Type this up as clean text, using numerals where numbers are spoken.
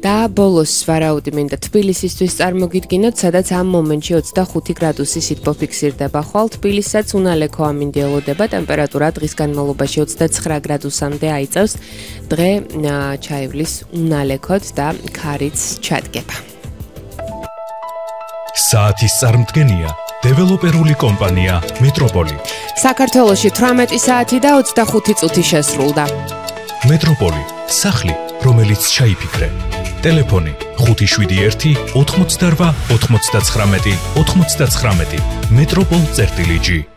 და ბოლოს ვარაუდი მინდა თბილისისთვის წარმოგიდგინოთ, სადაც ამ მომენტში 25 გრადუსი სითბო ფიქსირდება. ხვალ თბილისსაც უნალექო ამინდი ელოდება, ტემპერატურა დღის განმავლობაში 29 გრადუსამდე აიწევს. დღე ჩაივლის უნალექოდ და ქარიც ჩადგება. საათის წარმდგენია დეველოპერული კომპანია მეტროპოლი. საქართველოში 18 საათი და 25 წუთი შესრულდა. მეტროპოლი, სახლი, რომელიც ჩაიფიქრე. ტელეფონი 571 88 99 99. მეტროპოლ-G